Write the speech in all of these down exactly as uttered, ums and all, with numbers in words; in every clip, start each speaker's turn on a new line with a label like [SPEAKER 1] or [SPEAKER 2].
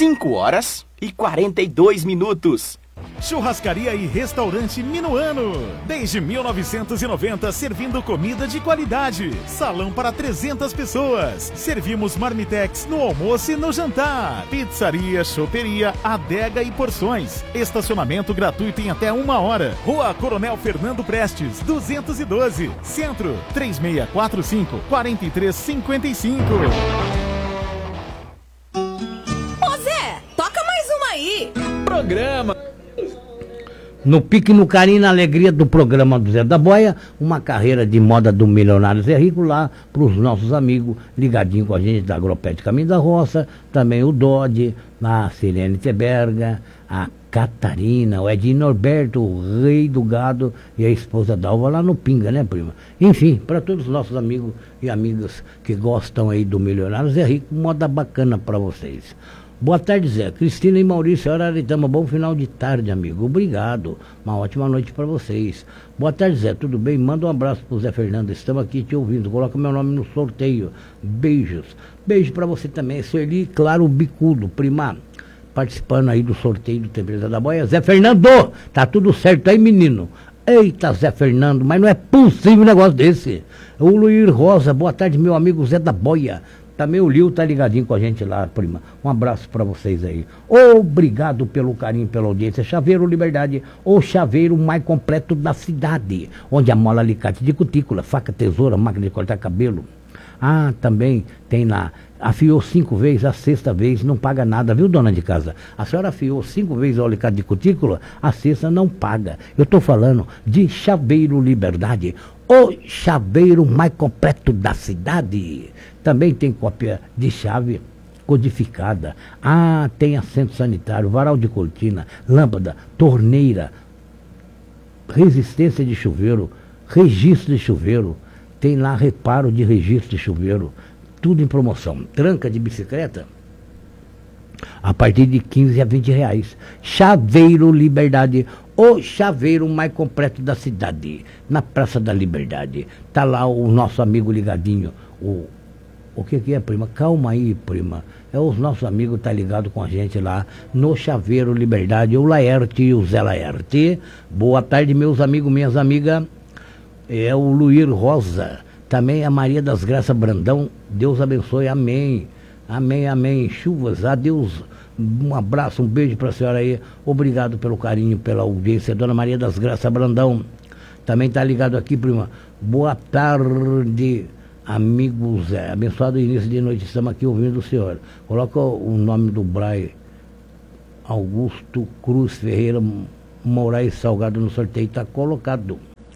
[SPEAKER 1] cinco horas e quarenta e dois minutos.
[SPEAKER 2] Churrascaria e Restaurante Minuano. Desde mil novecentos e noventa, servindo comida de qualidade. Salão para trezentas pessoas. Servimos marmitex no almoço e no jantar. Pizzaria, choperia, adega e porções. Estacionamento gratuito em até uma hora. Rua Coronel Fernando Prestes, duzentos e doze. Centro, três seis quatro cinco, quatro três cinco cinco.
[SPEAKER 3] Ô Zé, toca mais uma aí.
[SPEAKER 4] Programa. No pique, no carinho, na alegria do programa do Zé da Boia, uma carreira de moda do Milionário Zé Rico lá para os nossos amigos ligadinhos com a gente da Agropet Caminho da Roça, também o Dodge, a Sirene Teberga, a Catarina, o Edinho Norberto, o rei do gado e a esposa Dalva lá no Pinga, né, prima? Enfim, para todos os nossos amigos e amigas que gostam aí do Milionário Zé Rico, moda bacana para vocês. Boa tarde, Zé. Cristina e Maurício Araritama, bom final de tarde, amigo. Obrigado. Uma ótima noite para vocês. Boa tarde, Zé. Tudo bem? Manda um abraço pro Zé Fernando. Estamos aqui te ouvindo. Coloca meu nome no sorteio. Beijos. Beijo para você também. Sueli, claro, bicudo, prima. Participando aí do sorteio do Tempestade da Boia. Zé Fernando, tá tudo certo aí, menino? Eita, Zé Fernando, mas não é possível um negócio desse. O Luir Rosa, boa tarde, meu amigo Zé da Boia. Também o Lio tá ligadinho com a gente lá, prima. Um abraço para vocês aí. Obrigado pelo carinho, pela audiência. Chaveiro Liberdade, o chaveiro mais completo da cidade. Onde a mola alicate de cutícula, faca, tesoura, máquina de cortar cabelo. Ah, também tem lá. Afiou cinco vezes, a sexta vez não paga nada, viu, dona de casa? A senhora afiou cinco vezes o alicate de cutícula, a sexta não paga. Eu tô falando de Chaveiro Liberdade, o chaveiro mais completo da cidade. Também tem cópia de chave codificada. Ah, tem assento sanitário, varal de cortina, lâmpada, torneira, resistência de chuveiro, registro de chuveiro. Tem lá reparo de registro de chuveiro. Tudo em promoção. Tranca de bicicleta a partir de quinze a vinte reais. Chaveiro Liberdade, o chaveiro mais completo da cidade, na Praça da Liberdade. Tá lá o nosso amigo ligadinho. O, o que que é, prima? Calma aí, prima. É os nossos amigos tá ligado com a gente lá no Chaveiro Liberdade, o Laerte e o Zé Laerte. Boa tarde, meus amigos, minhas amigas. É o Luir Rosa. Também a Maria das Graças Brandão, Deus abençoe, amém, amém, amém, chuvas, adeus, um abraço, um beijo para a senhora aí, obrigado pelo carinho, pela audiência, Dona Maria das Graças Brandão, também está ligado aqui, prima, boa tarde, amigos, é, abençoado início de noite, estamos aqui ouvindo o senhor, coloca o nome do Brian Augusto Cruz Ferreira Moraes Salgado no sorteio, está colocado.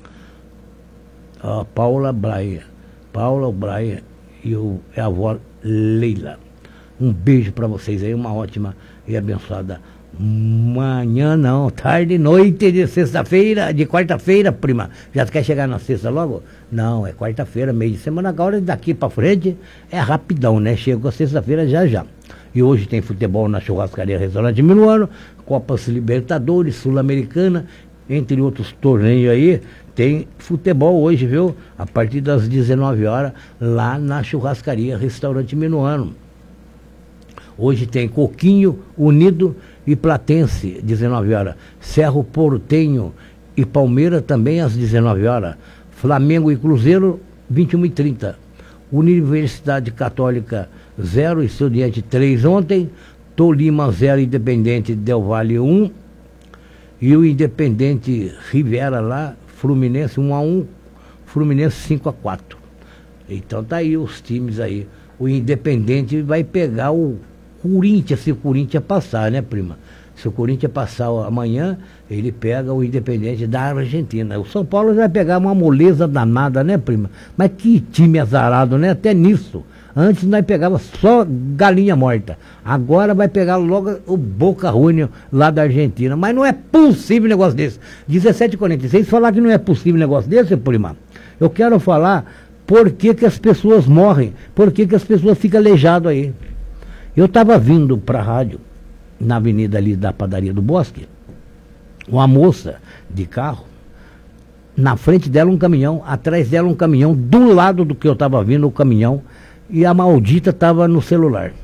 [SPEAKER 4] A Paula Braia, Paula, o Braia e o, a avó Leila. Um beijo para vocês aí, uma ótima e abençoada manhã, não, tarde e noite de sexta-feira, de quarta-feira, prima. Já quer chegar na sexta logo? Não, é quarta-feira, meio de semana, agora daqui para frente é rapidão, né? Chegou a sexta-feira já já. E hoje tem futebol na Churrascaria Restaurante Minuano, Copas Libertadores, Sul-Americana, entre outros torneios aí. Tem futebol hoje, viu? A partir das dezenove horas, lá na Churrascaria Restaurante Minuano. Hoje tem Coquinho, Unido e Platense, dezenove horas. Cerro Portenho e Palmeiras também às dezenove horas. Flamengo e Cruzeiro, vinte e uma e trinta. Universidade Católica zero, Estudiante três ontem. Tolima zero, Independente Del Valle um. E o Independente Rivera lá, Fluminense um a um, Fluminense cinco a quatro. Então tá aí os times aí. O Independente vai pegar o Corinthians, se o Corinthians passar, né, prima? Se o Corinthians passar amanhã, ele pega o Independente da Argentina. O São Paulo vai pegar uma moleza danada, né, prima? Mas que time azarado, né? Até nisso. Antes nós pegava só galinha morta. Agora vai pegar logo o Boca Juniors lá da Argentina. Mas não é possível um negócio desse. dezessete e quarenta e seis, falar que não é possível um negócio desse, prima. Eu quero falar por que que as pessoas morrem. Por que que as pessoas ficam aleijadas aí. Eu estava vindo para a rádio, na avenida ali da Padaria do Bosque, uma moça de carro, na frente dela um caminhão, atrás dela um caminhão, do lado do que eu estava vindo o caminhão, e a maldita estava no celular.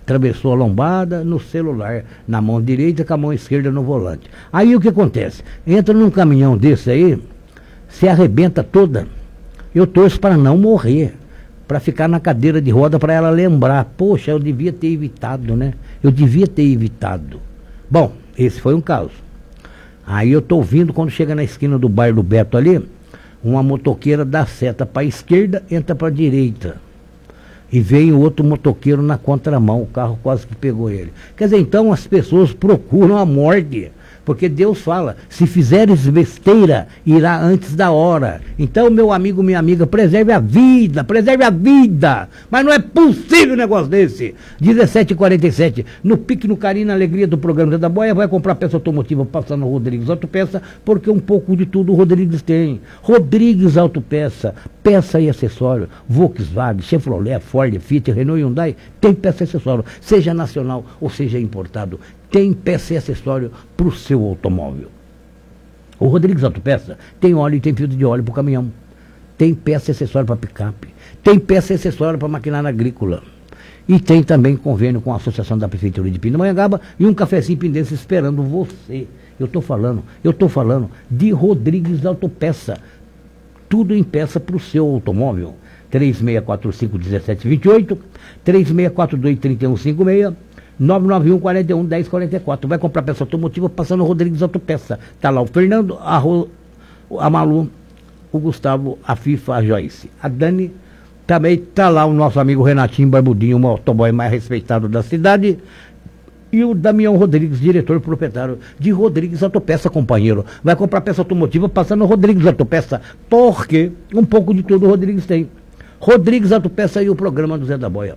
[SPEAKER 4] atravessou a lombada no celular, na mão direita com a mão esquerda no volante. Aí o que acontece? Entra num caminhão desse aí, se arrebenta toda. Eu torço para não morrer, para ficar na cadeira de roda, para ela lembrar, poxa, eu devia ter evitado, né? Eu devia ter evitado. Bom, esse foi um caso. Aí eu estou ouvindo, quando chega na esquina do bairro do Beto ali, uma motoqueira dá seta para a esquerda, entra para a direita. E veio outro motoqueiro na contramão, o carro quase que pegou ele. Quer dizer, então as pessoas procuram a morte, porque Deus fala, se fizeres besteira, irá antes da hora. Então, meu amigo, minha amiga, preserve a vida, preserve a vida. Mas não é possível um negócio desse. dezessete e quarenta e sete, no pique, no carinho, na alegria do programa da Boia, vai comprar peça automotiva passando no Rodrigues Autopeça, porque um pouco de tudo o Rodrigues tem. Rodrigues Autopeça, peça e acessório, Volkswagen, Chevrolet, Ford, Fiat, Renault e Hyundai, tem peça e acessório, seja nacional ou seja importado. Tem peça e acessório para o seu automóvel. O Rodrigues Autopeça tem óleo e tem filtro de óleo para o caminhão. Tem peça e acessório para picape. Tem peça e acessório para maquinária agrícola. E tem também convênio com a Associação da Prefeitura de Pindamonhangaba e um cafezinho pindense esperando você. Eu estou falando, eu estou falando de Rodrigues Autopeça. Tudo em peça para o seu automóvel. três seis quatro cinco, um sete dois oito, três seis quatro dois, três um cinco seis, nove nove um, quatro um, um zero quatro quatro. Vai comprar peça automotiva passando Rodrigues Autopeça. Está lá o Fernando, a, Ro, a Malu, o Gustavo, a FIFA, a Joyce. A Dani, também está lá o nosso amigo Renatinho Barbudinho, o motoboy mais respeitado da cidade. E o Damião Rodrigues, diretor proprietário de Rodrigues Autopeça, companheiro. Vai comprar peça automotiva passando Rodrigues Autopeça, porque um pouco de tudo o Rodrigues tem. Rodrigues Autopeça e o programa do Zé da Boia.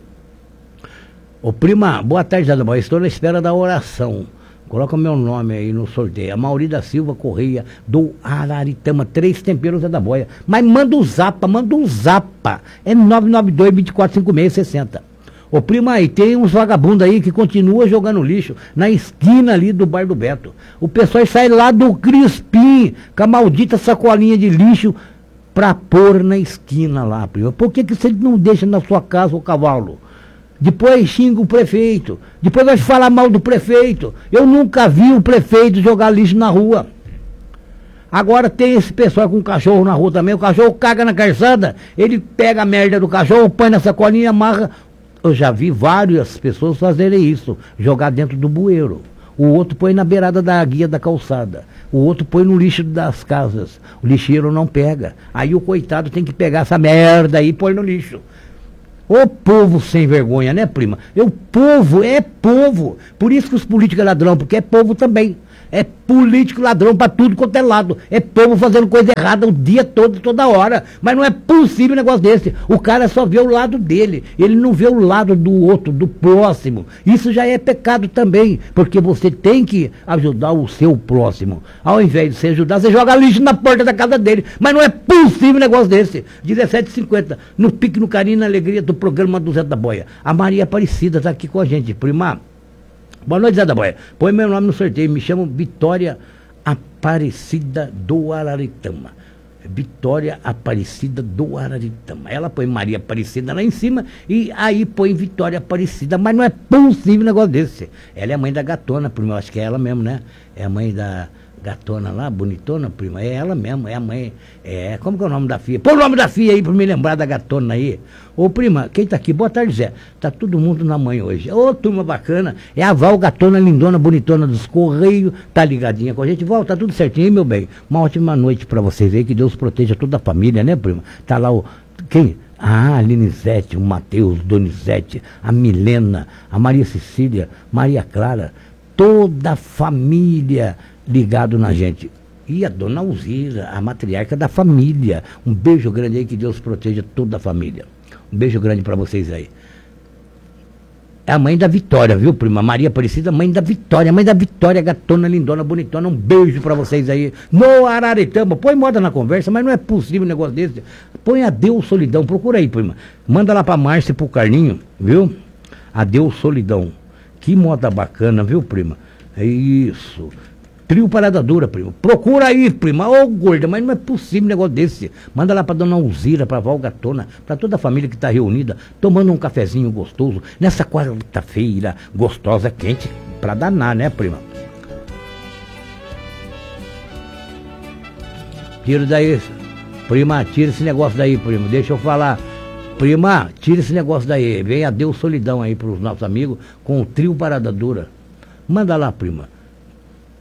[SPEAKER 4] Ô prima, boa tarde, Zé da Boia. Estou na espera da oração. Coloca meu nome aí no sorteio. A Mauri da Silva Correia, do Araritama, três temperos, Zé da Boia. Mas manda o zapa, manda o zapa. É nove nove dois, dois quatro cinco seis, seis zero zero. Ô prima, aí tem uns vagabundos aí que continuam jogando lixo na esquina ali do bairro do Beto. O pessoal sai lá do Crispim com a maldita sacolinha de lixo pra pôr na esquina lá, prima. Por que que você não deixa na sua casa o cavalo? Depois xinga o prefeito, depois vai falar mal do prefeito. Eu nunca vi o prefeito jogar lixo na rua. Agora tem esse pessoal com cachorro na rua também, o cachorro caga na calçada, ele pega a merda do cachorro, põe na sacolinha e amarra. Eu já vi várias pessoas fazerem isso, jogar dentro do bueiro. O outro põe na beirada da guia da calçada. O outro põe no lixo das casas. O lixeiro não pega. Aí o coitado tem que pegar essa merda aí e põe no lixo. Ô povo sem vergonha, né, prima? O povo é povo. Por isso que os políticos é ladrão, porque é povo também. É político ladrão pra tudo quanto é lado. É povo fazendo coisa errada o dia todo, toda hora. Mas não é possível um negócio desse. O cara só vê o lado dele. Ele não vê o lado do outro, do próximo. Isso já é pecado também. Porque você tem que ajudar o seu próximo. Ao invés de você ajudar, você joga lixo na porta da casa dele. Mas não é possível um negócio desse. dezessete e cinquenta, no pique, no carinho, na alegria do programa do Zé da Boia. A Maria Aparecida está aqui com a gente, prima. Boa noite, Zé da Boia. Põe meu nome no sorteio. Me chamo Vitória Aparecida do Araritama. Vitória Aparecida do Araritama. Ela põe Maria Aparecida lá em cima e aí põe Vitória Aparecida. Mas não é possível um negócio desse. Ela é a mãe da gatona, prima. Eu acho que é ela mesmo, né? É a mãe da gatona lá, bonitona, prima. É ela mesmo, é a mãe. É, como que é o nome da filha? Põe o nome da filha aí pra me lembrar da gatona aí. Ô, prima, quem tá aqui? Boa tarde, Zé. Tá todo mundo na mãe hoje. Ô, turma bacana. É a Val, gatona, lindona, bonitona dos Correios. Tá ligadinha com a gente. Val, tá tudo certinho, meu bem. Uma ótima noite pra vocês aí. Que Deus proteja toda a família, né, prima? Tá lá o... Quem? Ah, a Linizete, o Matheus, Donizete, a Milena, a Maria Cecília, Maria Clara. Toda a família ligado na gente. E a dona Alzira, a matriarca da família. Um beijo grande aí, que Deus proteja toda a família. Um beijo grande para vocês aí. É a mãe da Vitória, viu, prima? Maria Aparecida, mãe da Vitória. Mãe da Vitória, gatona, lindona, bonitona. Um beijo para vocês aí. No Araritama. Põe moda na conversa, mas não é possível um negócio desse. Põe Adeus Solidão. Procura aí, prima. Manda lá pra Márcia e pro Carlinho, viu? Adeus Solidão. Que moda bacana, viu, prima? É isso. Trio Parada Dura, primo. Procura aí, prima. Ô, gorda, mas não é possível um negócio desse. Manda lá pra dona Alzira, pra Valgatona, pra toda a família que tá reunida, tomando um cafezinho gostoso, nessa quarta-feira gostosa, quente, pra danar, né, prima? Tira daí, prima, tira esse negócio daí, primo. Deixa eu falar. Prima, tira esse negócio daí. Vem a Deus Solidão aí pros nossos amigos com o Trio Parada Dura. Manda lá, prima.